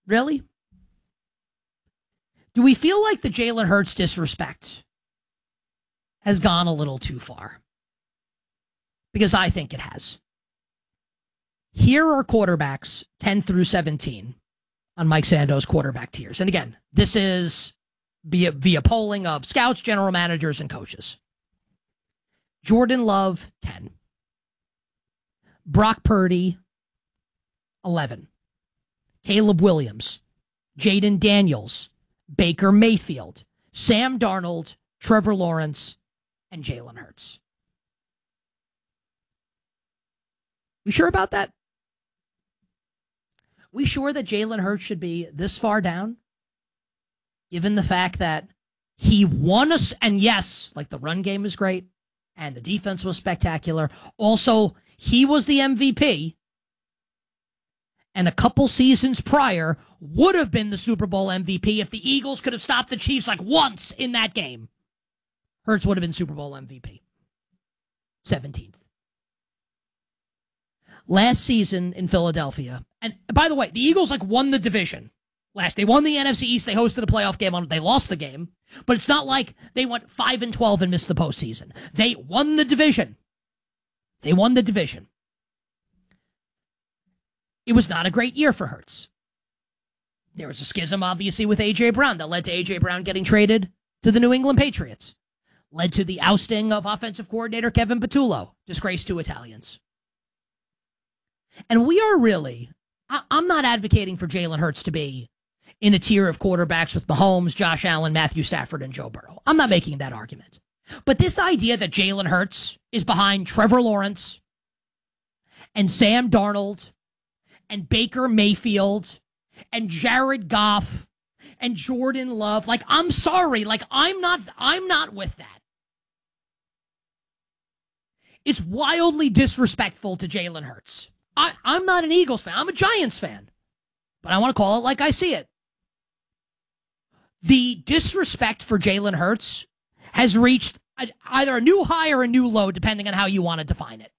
Really? Do we feel like the Jalen Hurts disrespect has gone a little too far? Because I think it has. Here are quarterbacks 10 through 17 on Mike Sando's quarterback tiers. And again, this is via polling of scouts, general managers, and coaches. Jordan Love, 10. Brock Purdy, 11. Caleb Williams, Jaden Daniels, Baker Mayfield, Sam Darnold, Trevor Lawrence, and Jalen Hurts. We sure about that? We sure that Jalen Hurts should be this far down? Given the fact that he won us, and yes, like the run game is great, and the defense was spectacular. Also, he was the MVP, and a couple seasons prior would have been the Super Bowl MVP if the Eagles could have stopped the Chiefs like once in that game. Hurts would have been Super Bowl MVP. 17th. Last season in Philadelphia, and by the way, the Eagles won the division. They won the NFC East. They hosted a playoff game on it. They lost the game, but it's not like they went 5-12 and missed the postseason. They won the division. It was not a great year for Hurts. There was a schism, obviously, with A.J. Brown that led to A.J. Brown getting traded to the New England Patriots. Led to the ousting of offensive coordinator Kevin Patullo, disgrace to Italians. And we are really, I'm not advocating for Jalen Hurts to be in a tier of quarterbacks with Mahomes, Josh Allen, Matthew Stafford, and Joe Burrow. I'm not making that argument. But this idea that Jalen Hurts is behind Trevor Lawrence and Sam Darnold and Baker Mayfield and Jared Goff and Jordan Love, I'm sorry, I'm not with that. It's wildly disrespectful to Jalen Hurts. I'm not an Eagles fan. I'm a Giants fan. But I want to call it like I see it. The disrespect for Jalen Hurts has reached either a new high or a new low, depending on how you want to define it.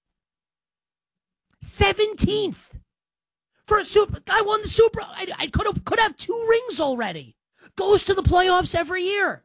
17th. For a Super, I won the Super. I could have 2 rings already. Goes to the playoffs every year.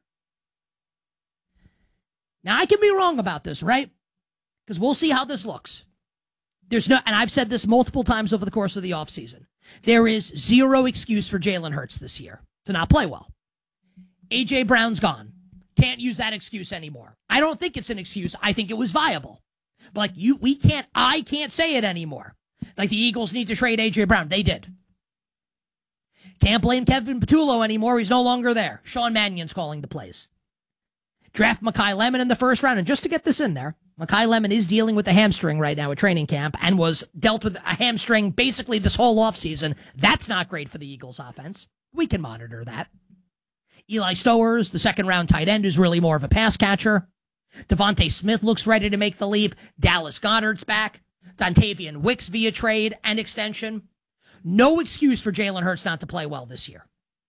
Now, I can be wrong about this, right? Because we'll see how this looks. And I've said this multiple times over the course of the offseason. There is zero excuse for Jalen Hurts this year to not play well. A.J. Brown's gone. Can't use that excuse anymore. I don't think it's an excuse. I think it was viable. But I can't say it anymore. The Eagles need to trade A.J. Brown. They did. Can't blame Kevin Patullo anymore. He's no longer there. Sean Mannion's calling the plays. Draft Mekhi Lemon in the first round. And just to get this in there, Mekhi Lemon is dealing with a hamstring right now at training camp and was dealt with a hamstring basically this whole offseason. That's not great for the Eagles offense. We can monitor that. Eli Stowers, the second-round tight end, who's really more of a pass catcher. Devontae Smith looks ready to make the leap. Dallas Goedert's back. Dontavian Wicks via trade and extension. No excuse for Jalen Hurts not to play well this year.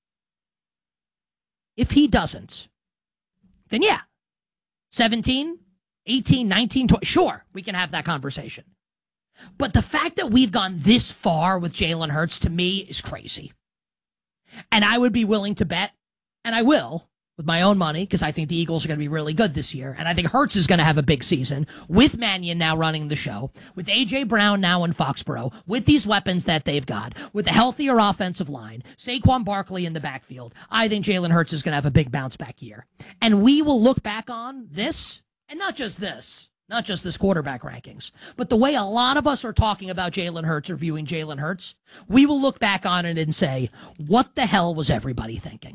If he doesn't, then yeah, 17, 18, 19, 20, sure, we can have that conversation. But the fact that we've gone this far with Jalen Hurts, to me, is crazy. And I would be willing to bet, and I will, with my own money, because I think the Eagles are going to be really good this year, and I think Hurts is going to have a big season, with Mannion now running the show, with A.J. Brown now in Foxborough, with these weapons that they've got, with a healthier offensive line, Saquon Barkley in the backfield. I think Jalen Hurts is going to have a big bounce-back year. And we will look back on this, and not just this quarterback rankings, but the way a lot of us are talking about Jalen Hurts or viewing Jalen Hurts, we will look back on it and say, what the hell was everybody thinking?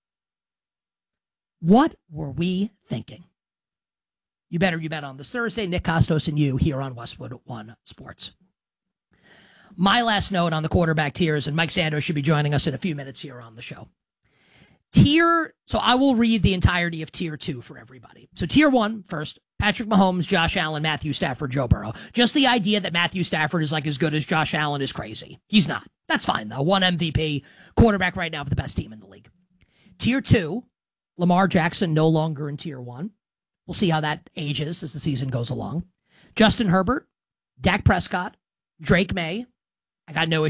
What were we thinking? You bet on this Thursday. Nick Costos and you here on Westwood One Sports. My last note on the quarterback tiers, and Mike Sandos should be joining us in a few minutes here on the show. So I will read the entirety of tier 2 for everybody. So tier 1 first, Patrick Mahomes, Josh Allen, Matthew Stafford, Joe Burrow. Just the idea that Matthew Stafford is as good as Josh Allen is crazy. He's not. That's fine though. 1 MVP, quarterback right now for the best team in the league. Tier 2, Lamar Jackson no longer in tier 1. We'll see how that ages as the season goes along. Justin Herbert, Dak Prescott, Drake May. I got no